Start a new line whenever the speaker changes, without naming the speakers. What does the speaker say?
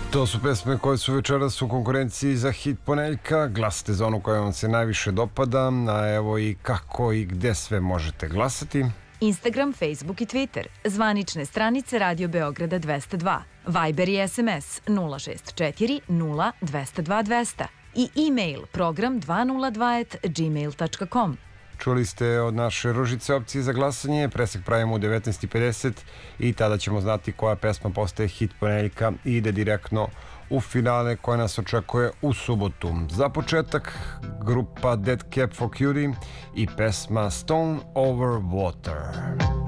To su pesme koje su večeras u konkurenciji za hit ponedeljka. Glasate za onu koja vam se najviše dopada, a evo i kako i gde sve možete glasati.
Instagram, Facebook i Twitter, zvanične stranice Radio Beograda 202, Viber i SMS 064 0 202 200 i e-mail program 202@gmail.com.
Čuli ste od naše Ružice opcije za glasanje, presek pravimo u 19:50 i tada ćemo znati koja pesma postaje hit ponedeljka i ide direktno u finale koja nas očekuje u subotu. Za početak grupa Dead Cab for Cutie i pesma Stone Over Water.